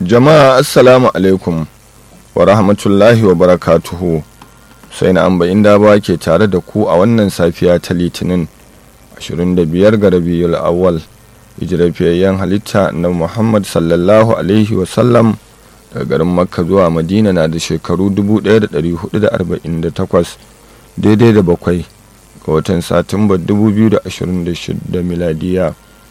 Jama'a assalamu alaikum wa rahmatullahi wa barakatuhu. Sai na amba inda ba ke tare da ku a wannan safiya ta Litinin 25 ga Rabiul Awwal hijirafiyayyen halitta na Muhammad sallallahu alaihi wa sallam daga garin Makka zuwa Madina na da shekaru 1448 daidai da 7 ga watan Satumba 2026 miladiya.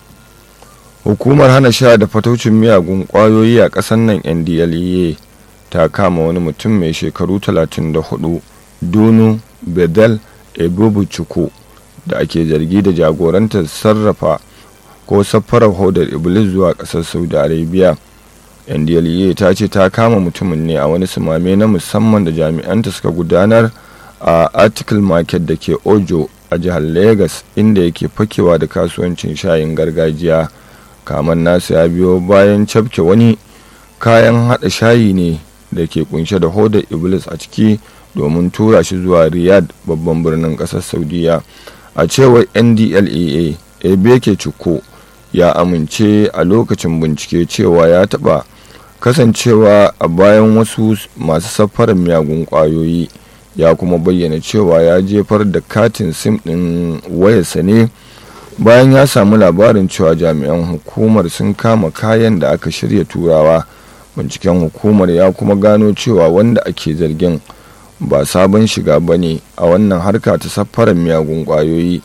Hukumar hana sha da fataucin miyagun kwayoyi a ƙasar nan NDLEA ta kama wani mutum mai shekaru 34 Dunu Bedel Ebubuchuku da ake zargi da jagorantar sarrafa ko safarar hodar Iblis zuwa ƙasar Saudi Arabia. NDLEA ta ce ta kama mutumin ne a wani sumame na musamman da jami'anta suka gudanar a Article Market da ke Ojo a jihar Lagos, inda yake fakewa da kasuwancin shayin gargajiya. Kaman nasu ya biyo bayan cafke wani kayan hada shayi ne da ke kunshe da hodar Iblis a ciki domin tura shi zuwa Riyadh, babban birnin kasar Saudiya. A cewar NDLEA, Ebeke Chukwu ya amince a lokacin bincike cewa ya taba kasancewa a bayan wasu masu safarar miyagun kwayoyi. Ya kuma bayyana cewa ya jefar da katin sim din wayarsa ne bayan ya samu labarin cewa jami'an hukumar sun kama kayan da aka shirya turawa. Binciken hukumar ya kuma gano cewa wanda ake zargin ba sabon shiga ba ne a wannan harka ta safarar miyagun kwayoyi.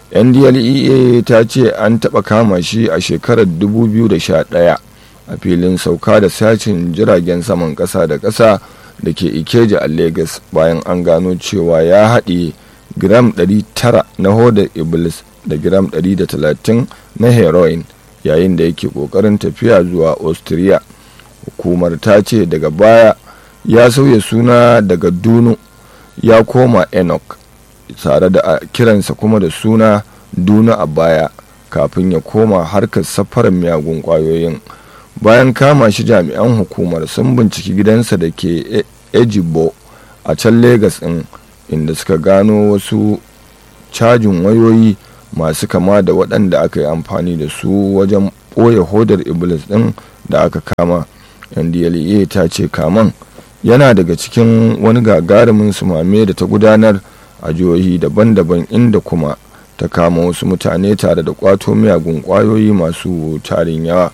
NDLEA ta ce an taɓa kama shi a shekarar 2011 a filin sauka da sashin jiragen saman ƙasa da ƙasa da ke Ikeja a Lagos, bayan an gano cewa ya haɗe gram 900 na hodar Iblis da gram 130 na heroin yayin da yake ƙoƙarin tafiya zuwa Austria. Hukumar ta ce daga baya ya sauya suna daga Dunu ya koma Enoch, tare da kiransa kuma da suna Dunu a baya kafin ya koma harkar safarar miyagun kwayoyin. Bayan kama shi, jami'an hukumar sun binciki gidansa da ke Ejigbo a can Lagos ɗin, inda suka gano wasu cajin wayoyi masu kama da waɗanda aka yi amfani da su wajen ɓoye hodar Iblis ɗin da aka kama. NDLEA ta ce kaman yana daga cikin wani gagarumin sumame da ta gudanar a jihohi daban-daban, inda kuma ta kama wasu mutane tare da kwato miyagun kwayoyi masu tarin yawa.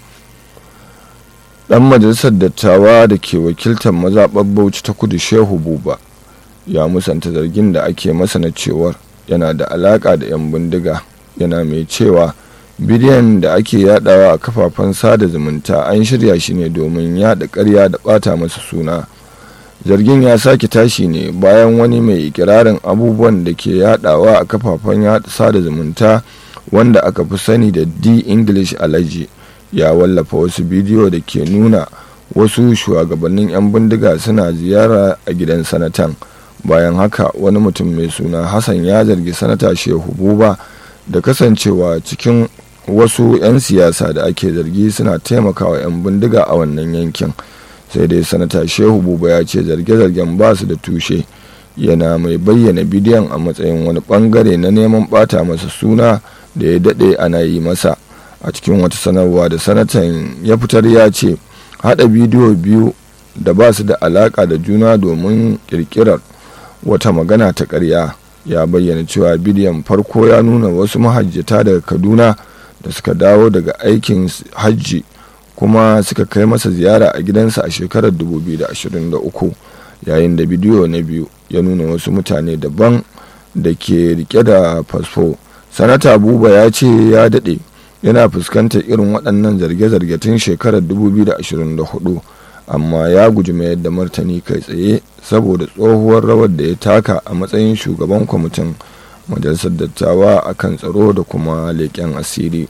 Dan majalisar dattawa da ke wakiltar mazaɓar Bauchi ta Kudu, Shehu Buba, ya musanta zargin da ake masa na cewar yana da alaka da 'yan bindiga, yana mai cewa bidiyon da ake yadawa a kafafen sada zumunta an shirya shi ne domin yada ƙarya da bata masa suna. Zargin ya sake tashi ne bayan wani mai ikirarin abubuwan da ke yadawa a kafafen sada zumunta wanda aka fi sani da D English Alhaji ya wallafa wasu bidiyo da ke nuna wasu shugabannin 'yan bindiga suna ziyara a gidan sanatan. Bayan haka wani mutum mai suna Hassan ya zargi sanata Shehu Buba da kasancewa cikin wasu 'yan siyasa da ake zargi suna taimakawa 'yan bindiga a wannan yankin. Sai dai sanata Shehu Buba ya ce zarge-zargen ba su da tushe, yana mai bayyana bidiyon a matsayin wani bangare na neman bata masa suna da ya daɗe ana yi masa. A cikin wata sanarwa da sanatan ya fitar ya ce haɗa bidiyo biyu da ba su da alaƙa da juna domin ƙirƙirar wata magana ta ƙarya. Ya bayyana cewa bidiyon farko ya nuna wasu mahajjata daga Kaduna da suka dawo daga aikin hajji kuma suka kai masa ziyara a gidansa a shekarar 2023, yayin da bidiyo na biyu ya nuna wasu mutane daban da ke rike da fasfo. Sanata Buba ya ce ya daɗe yana fuskantar irin waɗannan zarge-zarge tun shekarar 2024, amma ya guji mayar da martani kai tsaye saboda tsohuwar rawar da ya taka a matsayin shugaban kwamitin majalisar dattawa akan tsaro da kuma leƙen asiri.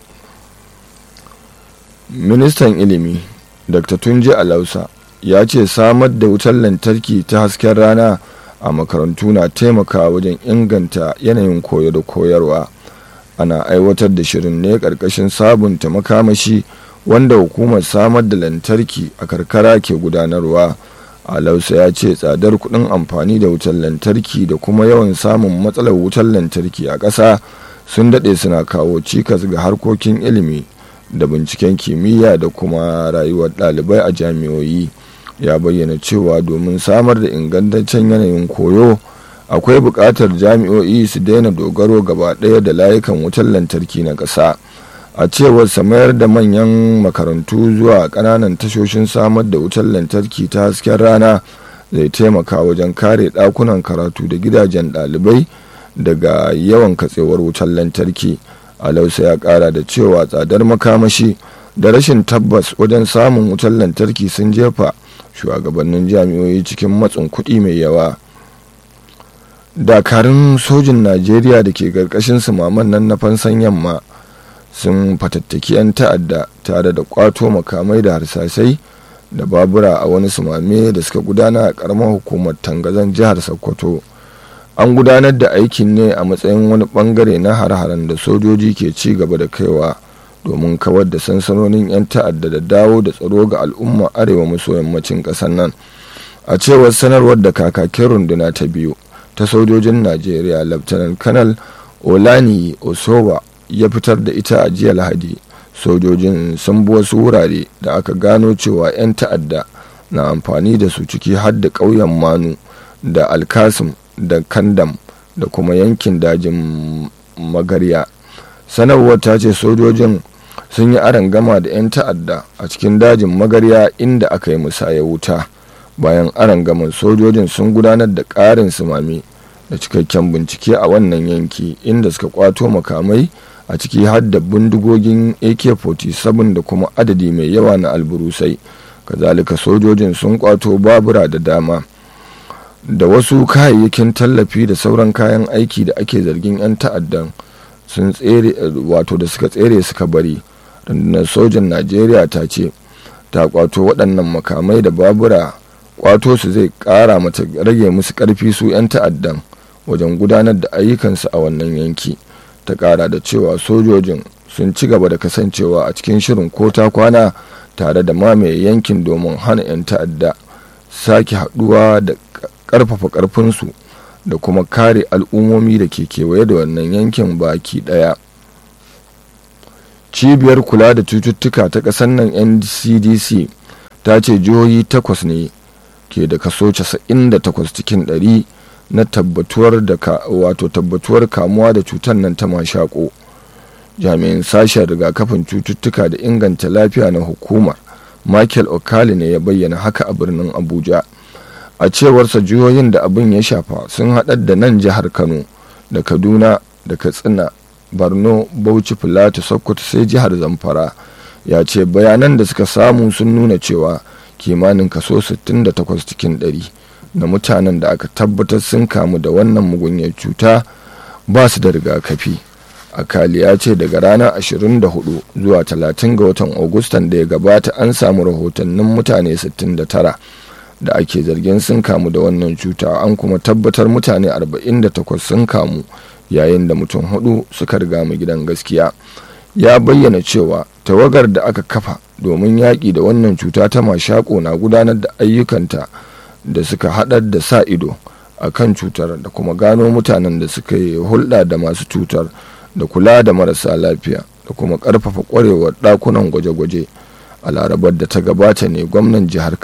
Ministan ilimi Dr. Tunji Alausa ya ce samar da wutar lantarki ta hasken rana a makarantu na taimakawa wajen inganta yanayin koyo da koyarwa. Ana aiwatar da shirin ne ƙarƙashin sabunta makamashi wanda hukumar samar da lantarki a karkara ke gudanarwa. Alausa ya ce tsadar kuɗin amfani da wutar lantarki da kuma yawan samun matsalar wutar lantarki a ƙasa sun daɗe suna kawo cikas ga harkokin ilimi da binciken kimiyya da kuma rayuwar ɗalibai a jami'o'i. Ya bayyana cewa domin samar da ingantaccen yanayin koyo akwai buƙatar jami'o'i su daina dogaro gaba ɗaya da layukan wutar lantarki na ƙasa. A cewar sa mayar da manyan makarantu zuwa ƙananan tashoshin samar da wutar lantarki ta hasken rana zai taimaka wajen kare ɗakunan karatu da gidajen ɗalibai daga yawan katsewar wutar lantarki. Alausa ya ƙara da cewa tsadar makamashi da rashin tabbas wajen samun wutar lantarki sun jefa shugabannin jami'o'i cikin matsin kuɗi mai yawa. Dakarun sojin Najeriya da ke ƙarƙashin sumaman nan na fansan yamma sun fatattaki 'yan ta'adda tare da kwato makamai da harsasai da babura a wani sumame da suka gudana a ƙaramar hukumar Tangazan jihar Sokoto. An gudanar da aikin ne a matsayin wani bangare na har-haren da sojoji ke ci gaba da kaiwa domin kawar da sansanonin 'yan ta'adda da dawo da tsaro ga al'umma arewa maso yammacin ƙasar nan. A cewar sanarwar da kakakin runduna ta biyu ta sojojin Najeriya Laftanar Kanal Olani Osoba ya fitar da ita a jiya Lahadi, sojojin sun bi wasu wurare da aka gano cewa 'yan ta'adda na amfani da su, ciki har da ƙauyen Manu da Alkasim da Kandam da kuma yankin dajin Magarya. Sanarwar ta ce sojojin sun yi arangama da 'yan ta'adda a cikin dajin Magarya inda aka yi musayar wuta. Bayan arangaman sojojin sun gudanar da ƙarin sumami da cikakken bincike a wannan yanki inda suka kwato makamai a ciki har da bindigogin AK-47 da kuma adadi mai yawa na alburusai. Kazalika sojojin sun kwato babura da dama da wasu kayayyakin tallafi da sauran kayan aiki da ake zargin 'yan ta'addan sun tsere wato da suka tsere suka bari. Rundunar sojan Najeriya ta ce ta kwato waɗannan makamai da babura. Kwato su zai ƙara mata rage musu ƙarfi su 'yan ta'addan wajen gudanar da ayyukansu a wannan yanki. Ta ƙara da cewa sojojin sun ci gaba da kasancewa a cikin shirin ko ta kwana tare da mamaye yankin domin hana 'yan ta'adda sake haɗuwa da ƙarfafa ƙarfinsu da kuma kare al'ummomi da ke kewaye da wannan yankin baki ɗaya. Cibiyar kula da cututtuka ta ƙasar nan NCDC ta ce jihohi 8 ne ke da kaso 98 cikin 100 na tabbatuwar kamuwa da cutar nan ta mashako. Jami'in sashen rigakafin cututtuka da inganta lafiya na hukumar Michael Okali ne ya bayyana haka a birnin Abuja. A cewarsa jihohin da abin ya shafa sun haɗar da nan jihar Kano da Kaduna da Katsina, Borno, Bauchi, Filato, Sokoto sai jihar Zamfara. Ya ce bayanan da suka samu sun nuna cewa kimanin kaso 68 cikin 100 na mutanen da aka tabbatar sun kamu da wannan mugunyar cuta ba su da rigakafi. Akali ya ce daga ranar 24 zuwa 30 ga watan Agustan da ya gabata an samu rahotannin mutane 69 da ake zargin sun kamu da wannan cuta, an kuma tabbatar mutane 48 sun kamu yayin da mutum 4 suka riga mu gidan gaskiya. Ya bayyana cewa tawagar da aka kafa domin yaƙi da wannan cuta ta mashako na gudanar da ayyukanta da suka haɗar da sa ido a kan cutar da kuma gano mutanen da suka yi hulɗa da masu cutar da kula da marasa lafiya da kuma ƙarfafa ƙwarewar ɗakunan gwaje-gwaje. A larabar da ta gabata ne gwamnatin jihar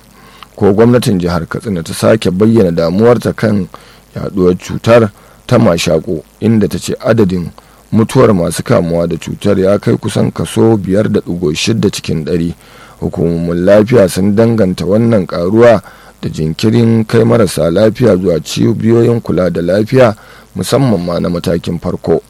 Katsina ta sake bayyana damuwarta kan yaɗuwar cutar ta mashako, inda ta ce adadin mutuwar masu kamuwa da cutar ya kai kusan kaso 5.6 cikin 100. Hukumomin lafiya sun danganta wannan karuwa da jinkirin kai marasa lafiya zuwa cibiyoyin kula da lafiya musamman ma na matakin farko.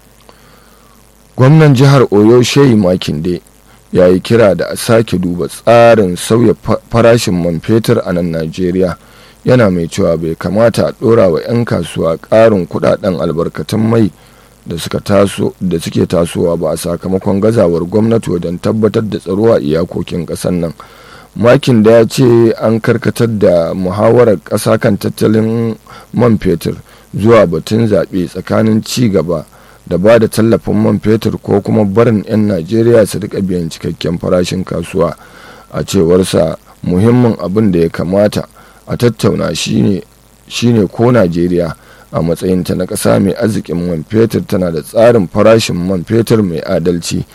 Gwamnan jihar Oyo Shehi Makinde ya yi kira da a sake duba tsarin sauya farashin man fetur a nan Najeriya, yana mai cewa bai kamata a ɗora wa 'yan kasuwa ƙarin kuɗaɗen albarkatun mai da suke tasowa ba a sakamakon gazawar gwamnati wajen tabbatar da tsaro a iyakokin ƙasar nan. Makin da ya ce an karkatar da muhawarar ƙasa kan tattalin man fetur zuwa batun zaɓe tsakanin ci gaba da ba da tallafin man fetur ko kuma barin 'yan Najeriya su rika biyan cikakken farashin kasuwa. A cewarsa muhimmin abin da ya kamata a tattauna shine ko Najeriya a matsayinta na ƙasa mai arzikin man fetur tana da tsarin farashin man fetur mai adalci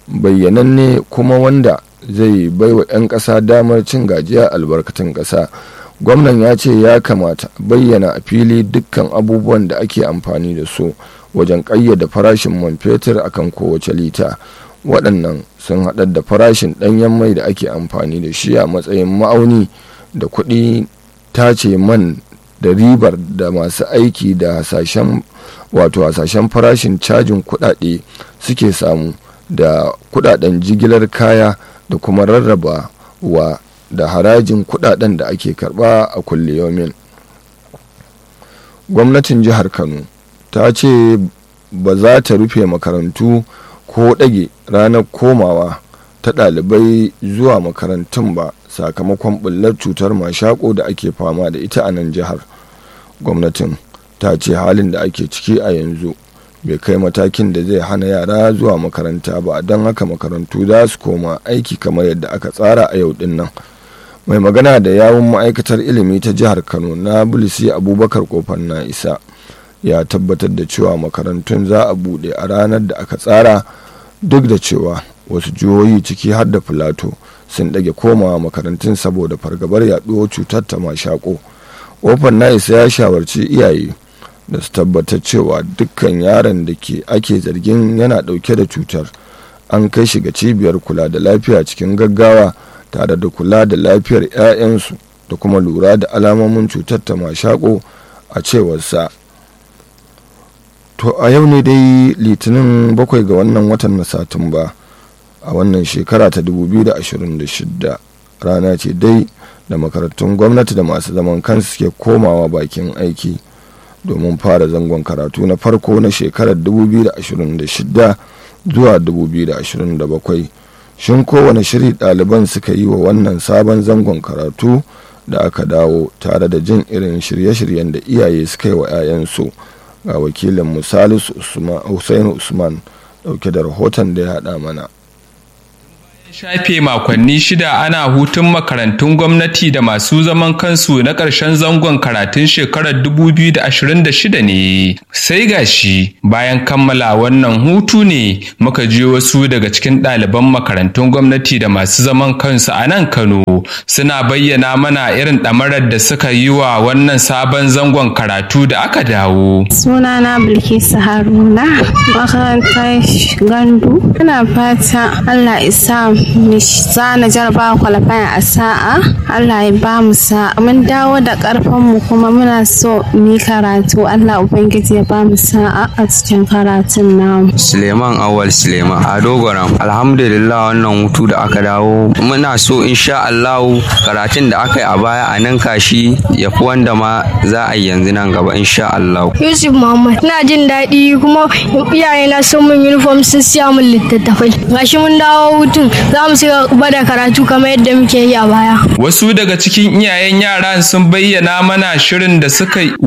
bayyananne kuma wanda zai baiwa 'yan ƙasa damar cin gajiya albarkatun ƙasa. Gwamnan ya ce ya kamata bayyana a fili dukkan abubuwan da ake amfani da su wajen ƙayyade farashin man fetur akan kowace lita. Waɗannan sun haɗar da farashin ɗanyen mai da ake amfani da shi a matsayin ma'auni da kuɗi tace man da ribar da masu aiki da hasashen farashin cajin kuɗaɗe suke samu da kuɗaɗen jigilar kaya da kuma rarrabawa da harajin kuɗaɗen da ake karɓa a kulle yomin. Gwamnatin jihar Kano ta ce ba za ta rufe makarantu ko ɗage ranar komawa ta ɗalibai zuwa makarantun ba sakamakon ɓullar cutar mashako da ake fama da ita a nan jihar. Gwamnatin ta ce halin da ake ciki a yanzu bai kai matakin da zai hana yara zuwa makaranta ba, don haka makarantu za su koma aiki kamar yadda aka tsara a yau din nan. Mai magana da yawun ma'aikatar ilimi ta jihar Kano na Bulisi Abubakar Kofar na isa ya tabbatar da cewa makarantun za a buɗe a ranar da aka tsara, duk da cewa wasu jihohi ciki har da Filato sun ɗage komawa makarantun saboda fargabar yaɗuwar cutar ta mashako. Kofar na isa ya shawarci iyaye da su tabbatar cewa dukkan yaron da ake zargin yana ɗauke da cutar an kai shi ga cibiyar kula da lafiya cikin gaggawa tare da kula da lafiyar 'ya'yansu da kuma lura da alamomin cutar ta mashako a cewarsa. To a yau ne dai Litinin 7 ga wannan watan na Satumba a wannan shekara ta 2026, rana ce dai da makarantun gwamnati da masu zaman kansu ke komawa bakin aiki domin fara zangon karatu na farko na shekarar 2026 zuwa 2027. Shin kowane shiri ɗaliban suka yi wa wannan sabon zangon karatu da aka dawo, tare da jin irin shirye-shiryen da iyaye suka yi wa 'ya'yansu? Ga wakilin Musalisu Hussein Usman dauke da rahoton da ya haɗa mana. Shafe makonni 6 ana hutun makarantun gwamnati da masu zaman kansu na ƙarshen zangon karatun shekarar 2026 ne. Sai gashi bayan kammala wannan hutu ne muka je wasu daga cikin ɗaliban makarantun gwamnati da masu zaman kansu a nan Kano suna bayyana mana irin ɗamarar da suka yi wa wannan sabon zangon karatu da aka dawo. Sunana Bilkisu Haruna, makarantar Gandu. Ina fata Allah isa na jarba kwalifaya a sa'a, Allah ya ba mu sa'a. Mun dawo da karfin mu kuma muna so mu karatu, Allah ubangiji ya ba mu sa'a a cikin karatun namu. Suleiman Awal Suleiman a Dogoram. Alhamdulillah wannan hutu da aka dawo muna so insha Allah karatun da aka yi a baya a nan kashi ya fi wanda ma za a yi yanzu nan gaba insha Allah. Yusuf Muhammad, ina jin daɗi kuma iyayena sun mun uniform sun siya mun littattafai. Gashi mun dawo hutun za mu ci gaba da karatu kamar yadda muke yi a baya. Wasu daga cikin iyayen yaran sun bayyana mana shirin da suka yi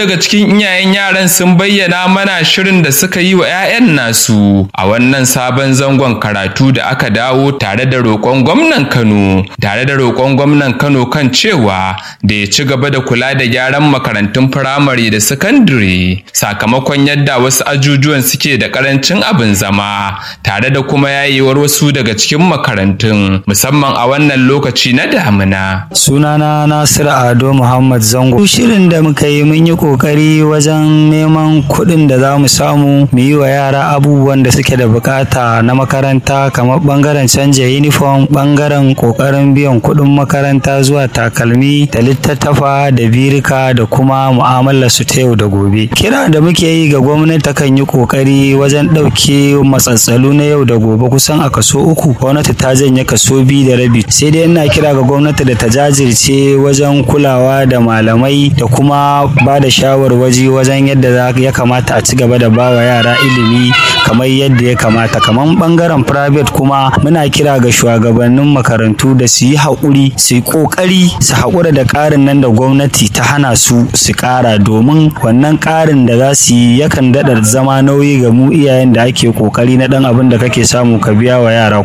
wa 'ya'yan nasu a wannan sabon zangon karatu da aka dawo, tare da roƙon gwamnan Kano kan cewa da ya ci gaba da kula da gyaran makarantun firamare da sakandare sakamakon yadda wasu ajujuwan suke da karancin abin zama, tare da kuma yayewar wasu daga cikin makarantun musamman a wannan lokaci na damina. Sunana Nasir Ado Muhammad Zango. Shirin da muka yi mun yi kokari wajen neman kuɗin da za mu samu mu yi wa yara abubuwan da suke da bukata na makaranta, kamar bangaren canja uniform, bangaren kokarin biyan kuɗin makaranta zuwa takalmi da littattafa da birika da kuma mu'amalar su ta yau da gobe. Kira da muke yi ga gwamnati kan yi kokari wajen ɗauke matsatsalu na yau da gobe kusan a kaso 3, gwamnati ta janye kaso 2.5. Sai dai ina kira ga gwamnati da ta jajirce wajen kulawa da malamai da kuma ba da shawarwaji wajen yadda ya kamata a ci gaba da ba wa yara ilimi kamar yadda ya kamata. Kamar bangaren private kuma muna kira ga shugabannin makarantu da su yi haƙuri, su yi ƙoƙari su haƙura da ƙarin nan da gwamnati ta hana su ƙara, domin wannan ƙarin da za su yi yakan daɗa zama nauyi ga mu iyayen da ake ƙoƙari na ɗan abin da kake samu ka biya wa yara kuɗin makaranta.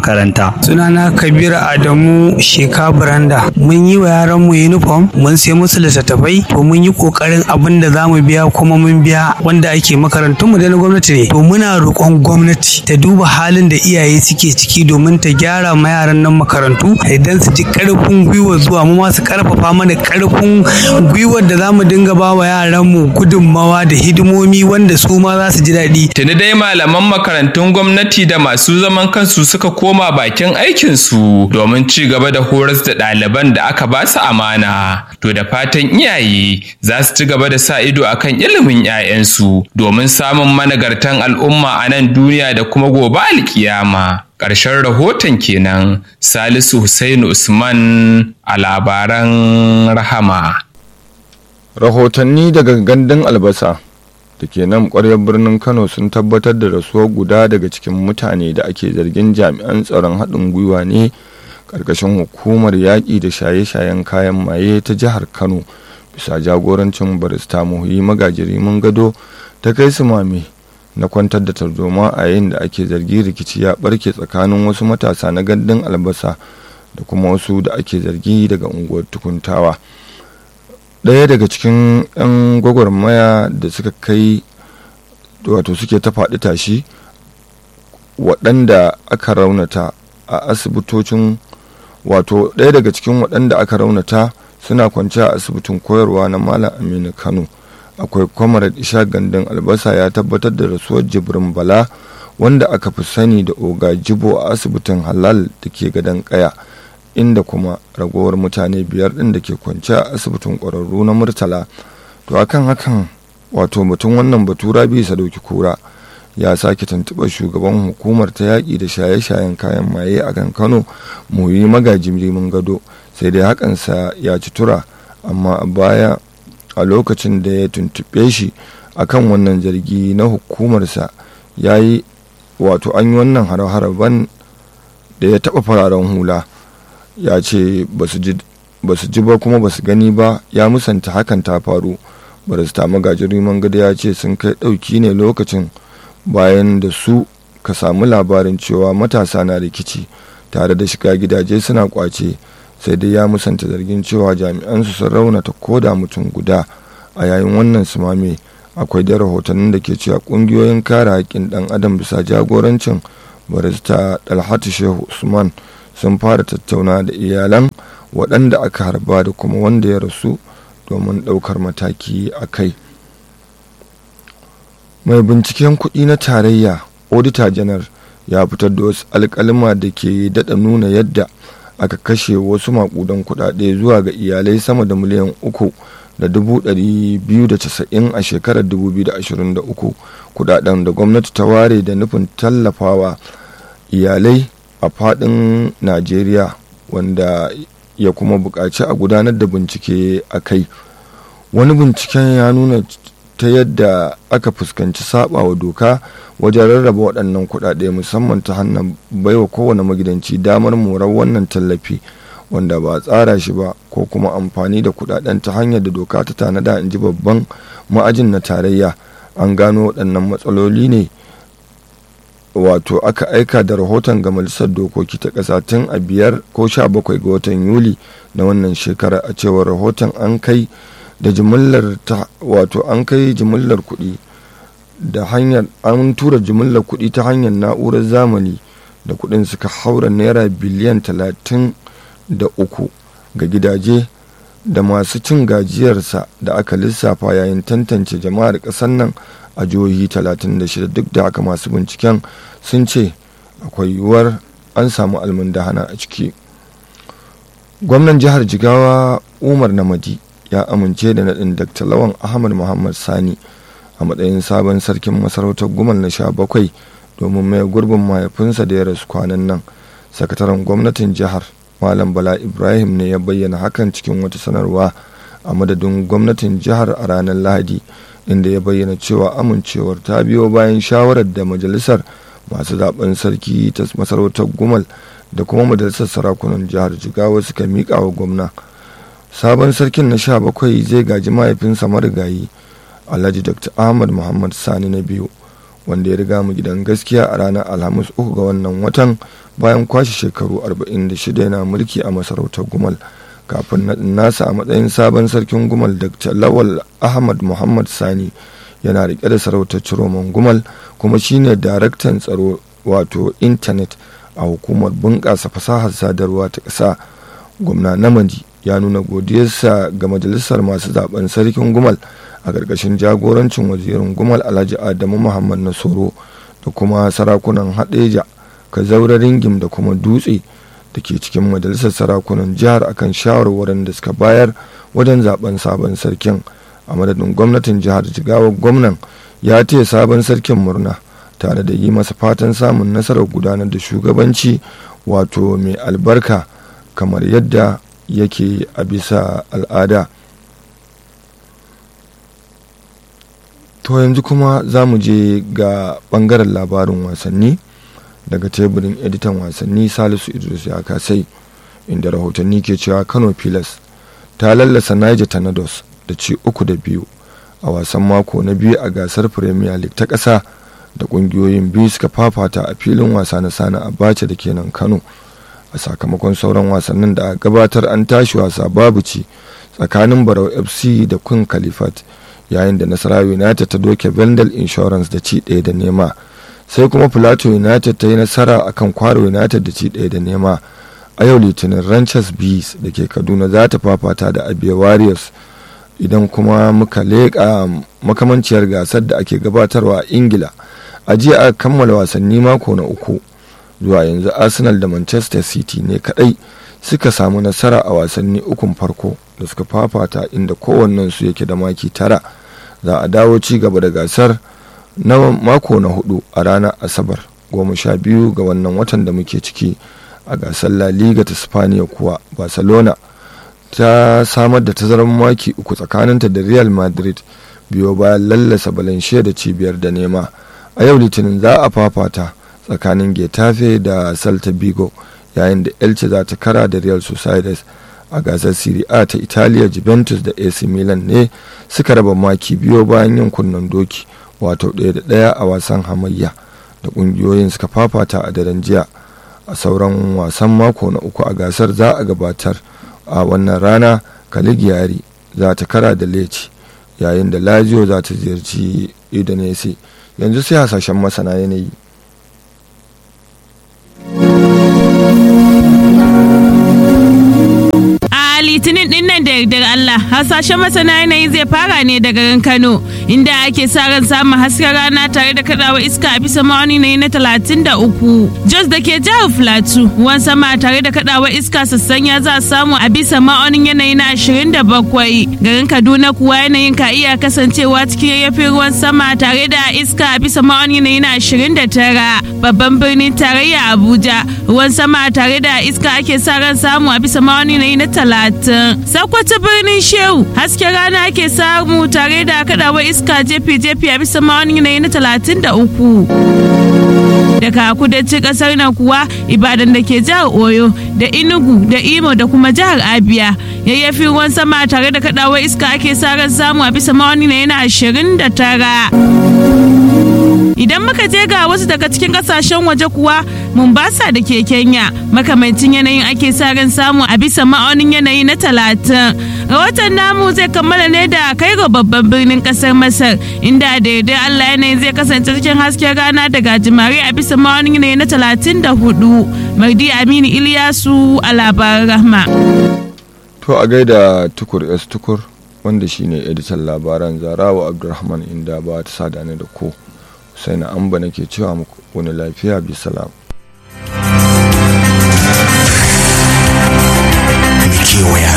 makaranta. Sunana Kabir Adamu Sheka Branda. Mun yi wa yaran mu uniform, mun sai musu littattafai, to mun yi kokarin abin da zamu biya kuma mun biya wanda ake makarantun mu da na gwamnati ne. To muna roƙon gwamnati ta duba halin da iyaye suke ciki domin ta gyara ma yaran nan makarantu idan su ji karfin gwiwa zuwa mu ma su karfafa mana karfin gwiwar da zamu dinga ba wa yaran mu gudunmawa da hidimomi wanda su ma za su ji daɗi. Tuni dai malaman makarantun gwamnati da masu zaman kansu suka koma bakin aikinsu domin ci gaba da horas da ɗaliban da aka ba su amana. To da fatan iyaye za su ci gaba da sa ido akan ilimin 'ya'yansu domin samun managartan al'umma a nan duniya da kuma gobe alkiyama. Ƙarshen rahoton kenan. Salisu Hussainu Usman a labaran Rahama. Rahotanni daga gandun albasa da ke nan ƙwaryar birnin Kano sun tabbatar da rasuwar guda daga cikin mutane da ake zargin jami'an tsaron haɗin gwiwa ne ƙarƙashin hukumar yaƙi da shaye-shayen kayan maye ta jihar Kano bisa jagorancin barista Muhyi Magajirimin Gado ta kai su mame na kwantar da tarzoma a yayin da ake zargi rikici ya barke tsakanin wasu matasa na gandun albasa da kuma wasu da ake zargi daga unguwar Tukuntawa. Ɗaya daga cikin 'yan gwagwarmaya da suka kai wato suke ta faɗi tashi waɗanda aka raunata a asibitocin wato ɗaya daga cikin waɗanda aka raunata suna kwance a asibitin koyarwa na Malam Aminu Kano. Akwai Comrade Isha Gandun Albasa ya tabbatar da rasuwar Jibrin Bala wanda aka fi sani da Oga Jibo a asibitin Halal da ke gadon Kaya, inda kuma ragowar mutane 5 ɗin da ke kwance a asibitin ƙwararru na Murtala. To akan hakan wato mutum wannan batu Rabi Sadauki Kura ya sake tuntuɓar shugaban hukumar ta yaƙi da shaye-shayen kayan maye a kan Kano Muhyi Magajirimin Gado, sai dai hakansa ya ci tura, amma a baya a lokacin da ya tuntuɓe shi akan wannan zargi na hukumarsa ya yi wato an yi wannan hare-haren da ya taɓa fararen hula, ya ce ba su ji ba kuma ba su gani ba, ya musanta hakan ta faru. Barista Magajirimin Gado ya ce sun kai ɗauki ne lokacin bayan da su ka samu labarin cewa matasa na rikici tare da shiga gidaje suna kwace, sai dai ya musanta zargin cewa jami'an su sun raunata koda mutum guda a yayin wannan sumame. Akwai da rahotannin da ke cewa kungiyoyin kare haƙƙin ɗan adam bisa jagorancin barista Dalhatu Shehu Usman sun fara tattauna da iyalan waɗanda aka harba da kuma wanda ya rasu domin ɗaukar mataki a kai. Mai binciken kuɗi na tarayya Auditor General ya fitar da wasu alƙalima da ke daɗa nuna yadda aka kashe wasu maƙudan kuɗaɗe zuwa ga iyalai sama da miliyan 3,290 a shekarar 2023, kuɗaɗen da gwamnati ta ware da nufin tallafawa iyalai a faɗin Najeriya, wanda ya kuma buƙaci a gudanar da bincike a kai. Wani binciken ya nuna ta yadda aka fuskanci saɓawa doka wajen rarraba waɗannan kuɗaɗe, musamman ta hannun baiwa kowane magidanci damar morar wannan tallafi wanda ba a tsara shi ba, ko kuma amfani da kuɗaɗen ta hanyar da doka ta tanada, in ji babban ma'ajin na tarayya. An gano waɗannan matsaloli ne wato aka aika da rahoton ga majalisar dokoki ta ƙasa tun a 5 ko 17 ga watan Yuli na wannan shekara. A cewar rahoton an kai da jimillar an kai jimillar kuɗi da hanyar an tura jimillar kuɗi ta hanyar na'urar zamani da kuɗin suka haura naira biliyan 33 ga gidaje da masu cin gajiyarsa da aka lissafa yayin tantance jama'ar ƙasar nan a jihohi 36. Duk da haka masu binciken sun ce akwai yiwuwar an samu almundahana a ciki. Gwamnan jihar Jigawa Umar Namadi ya amince da naɗin Dr. Lawan Ahmad Muhammad Sani a matsayin sabon sarkin masarautar Gumal na 17 domin mai gurbin mahaifinsa da ya rasu kwanan nan. Sakataren gwamnatin jihar Malam Bala Ibrahim ne ya bayyana hakan cikin wata sanarwa a madadin gwamnatin jihar a ranar Lahadi, inda ya bayyana cewa amincewar ta biyo bayan shawarar da majalisar masu zaben sarki ta masarautar Gumal da kuma majalisar sarakunan jihar Jigawa suka miƙa wa gwamna. Sabon sarkin na 17 zai gaji mahaifinsa marigayi Alhaji Dr. Ahmad Muhammad Sani na biyu, wanda ya riga mu gidan gaskiya a ranar Alhamis 3 ga wannan watan bayan kwashe shekaru 46 yana mulki a masarautar Gumal. Kafin naɗin nasa a matsayin sabon sarkin Gumal, Dr. Lawal Ahmad Muhammad Sani yana rike da sarautar Ciroman Gumal kuma shine daraktan tsaro wato intanet a hukumar bunƙasa fasahar sadarwa ta ƙasa. Gwamna Namadi ya nuna godiyarsa ga majalisar masu zaben sarkin Gumal a ƙarƙashin jagorancin wazirin Gumal Alhaji Adamu Muhammad Nasoro da kuma sarakunan Hadeja, Kazaura, Ringim da kuma Dutse da ke cikin majalisar sarakunan jihar akan shawarwarin da suka bayar wajen zaben sabon sarkin. A madadin gwamnatin jihar Jigawa, gwamnan ya taya sabon sarkin murna tare da yi masa fatan samun nasarar gudanar da shugabanci wato mai albarka kamar yadda yake a bisa al'ada. To yanzu kuma za mu je ga bangaren labarin wasanni daga teburin editan wasanni Salisu Idris ya kasai, inda rahotanni ke cewa Kano Pilas ta lallasa Niger Tornadoes da ci 3-2 a wasan mako na biyu a gasar Premier League ta ƙasa da ƙungiyoyin biyu suka fafata a filin wasa na Sani Abacha da ke nan Kano. A sakamakon sauran wasannin da aka gabatar, an tashi wasa babu ci tsakanin Barau FC da Queen Khalifat, yayin da Nasarawa United ta doke Vendel Insurance da ci 1-0, sai kuma Plateau United ta yi nasara akan Kwaro United da ci 1-0. A yau Litinin Ranchers Bees da ke Kaduna za ta fafata da Abia Warriors. Idan kuma muka leƙa makamanciyar gasar da ake gabatarwa a Ingila, a jiya aka kammala wasanni mako na uku. Zuwa yanzu Arsenal da Manchester City ne kadai suka samu nasara a wasanni ukun farko da suka fafata, inda kowannensu yake da maki 9. Za a dawo ci gaba da gasar na mako na 4 a ranar Asabar 12 ga wannan watan da muke ciki. A gasar La Liga ta Spaniya kuwa Barcelona ta samar da tazarar maki 3 tsakaninta da Real Madrid biyo bayan lallasa Valencia da ci 5-0. A yau Litinin za a fafata tsakanin Getafe da Celta Vigo, yayin da Elche za ta kara da Real Sociedad. A gasar Serie A ta Italiya, Juventus da AC Milan ne suka raba maki biyo bayan yin kunnen doki wato 1-1 a wasan hamayya da kungiyoyin suka fafata a daren jiya. A sauran wasan mako na uku a gasar za a gabatar a wannan rana. Cagliari za ta kara da Lecce, yayin da Lazio za ta ziyarci Udinese. Yanzu sai hasashen masana yanayi. Litinin din nan da yardar Allah, hasashen masana yanayi zai fara ne daga garin Kano, inda ake sa ran samun hasken rana tare da kadawa iska a bisa ma'auni na 33. Jos da ke jihar Filato, ruwan sama tare da kadawa iska sassanya za a samu a bisa ma'aunin yanayi na 27. Garin Kaduna kuwa yanayin ka iya kasancewa cikin yayyafin ruwan sama tare da iska a bisa ma'aunin yanayi na 29. Babban birnin tarayya Abuja, ruwan sama tare da iska ake sa ran samu a bisa ma'aunin yanayi na 30. Sakwata birnin Shehu, hasken rana ake samu tare da kadawar iska jefi-jefi a bisa ma'aunin yanayi na 33. Daga kudancin kasar nan kuwa Ibadan da ke jihar Oyo da Enugu da Imo da kuma jihar Abia, yayyafin ruwan sama tare da kadawar iska ake sa ran samu a bisa ma'aunin yanayi na 29. Idan muka je ga wasu daga cikin kasashen waje kuwa, Mombasa da ke Kenya, makamancin yanayin ake sa ran samu a bisa ma'aunin yanayi na 30. Rahoton namu zai kammala ne da Cairo, babban birnin kasar Masar, inda da yardar Allah yanayin zai kasance cikin hasken rana da gajimare a bisa ma'aunin yanayi na 34. Mardi Aminu Iliyasu a labaran Rahma. To a gaida Tukur S. Tukur, wanda shine editan labaran. Zarawa Abdulrahman inda ba ta sada ne da ko sai na amba nake cewa muku wani lafiya bi salam. Kewaya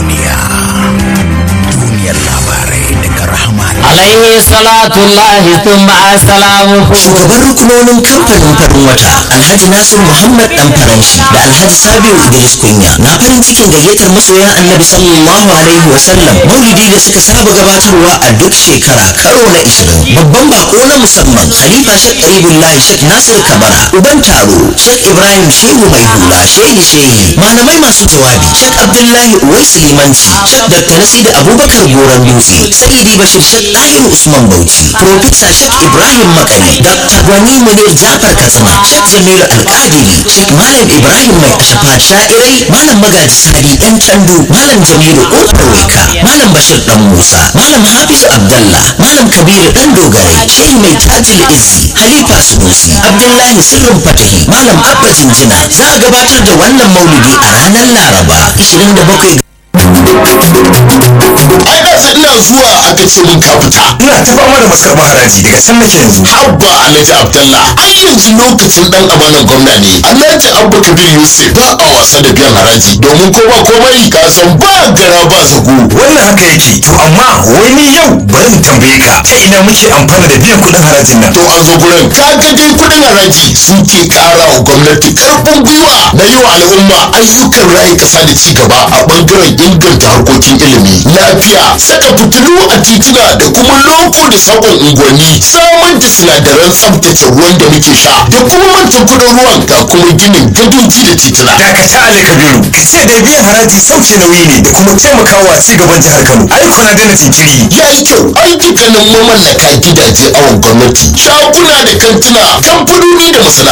duniyar labarai daga Rahama. Alaihi salatullahi thumma assalamu. Shugaban rukunonin kamfanin farin wata Alhaji Nasir Muhammad dan Faranshi da Alhaji Sabiu Idris Kunya na farin cikin gayyatar masoyan Annabi sallallahu alaihi wasallam maulidi da suka saba gabatarwa a duk shekara karo na 20. Babban bako na musamman Khalifa Sheikh Qaribullahi Sheikh Nasir Kabara, uban taro Sheikh Ibrahim Shehu Mai Hula, Shehi malamai masu jawabi Sheikh Abdullahi Uwais Limanci, Sheikh Dr. Nasida Abubakar Goran Dutse, Sayyidi Bashir Sheikh Tahir Usman Bauchi, Profesa Sheikh Ibrahim Makari, Dr. Gwani Munir Jafar Katsina, Sheikh Jamilu Alƙadiri, Sheikh Malam Ibrahim Mai Ashafa Sha'irai, Malam Magaji Sadi Dan Candu, Malam Jamilu Kofar Waika, Malam Bashir Dan Musa, Malam Hafizu Abdallah, Malam Kabiru Dan Dogare, Sheikh Mai Tajil Izzi, Halifa Sunusi, Abdullahi Sirrin Fatahi, Malam Abba Jinjina. Za a gabatar da wannan maulidi a ranar Laraba 27 ina zuwa aka ce mun ka fita. Ina ta fama da masarba haraji daga can nake yanzu. Abba Alhaji Abdallah, ai yanzu lokacin dan amanan gwamna ne. Alhaji Abba Kabir Yusuf ba a wasa da biyan haraji domin ko ba komai ka san ba gara ba zago. Wannan haka yake. To amma wai ni yau bari in tambaye ka ta ina muke amfana da biyan kuɗin harajin nan. To an zo gurin ka ga dai kuɗin haraji suke ƙara wa gwamnati karfin gwiwa na yi wa al'umma ayyukan ra'ayi ƙasa da ci gaba a ɓangaren inganta harkokin ilimi, lafiya, saka fitilu a titina da kuma loko da sakon unguwanni, samar da sinadaran tsaftace ruwan da muke sha da kuma manta kudin ruwan ga kuma ginin gadoji da titina. Dakata Ali Kabiru, ka ce dai biyan haraji sauke nauyi ne da kuma taimakawa ci gaban jihar Kano. Ayyuka na daina jinkiri. Ya yi kyau, ayyukan mamallaka gidaje awon gwamnati, shaguna da kantuna, kamfanoni da masana'antu